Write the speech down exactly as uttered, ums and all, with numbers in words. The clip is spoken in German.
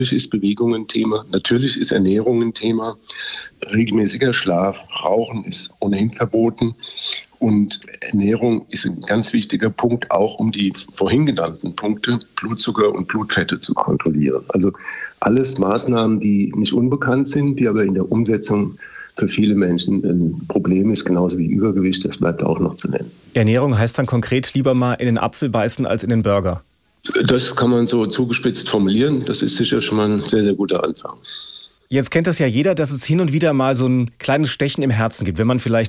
ist Bewegung ein Thema, natürlich ist Ernährung ein Thema, regelmäßiger Schlaf, Rauchen ist ohnehin verboten und Ernährung ist ein ganz wichtiger Punkt, auch um die vorhin genannten Punkte, Blutzucker und Blutfette zu kontrollieren. Also alles Maßnahmen, die nicht unbekannt sind, die aber in der Umsetzung für viele Menschen ein Problem ist, genauso wie Übergewicht, das bleibt auch noch zu nennen. Ernährung heißt dann konkret lieber mal in den Apfel beißen als in den Burger? Das kann man so zugespitzt formulieren. Das ist sicher schon mal ein sehr, sehr guter Anfang. Jetzt kennt das ja jeder, dass es hin und wieder mal so ein kleines Stechen im Herzen gibt, wenn man vielleicht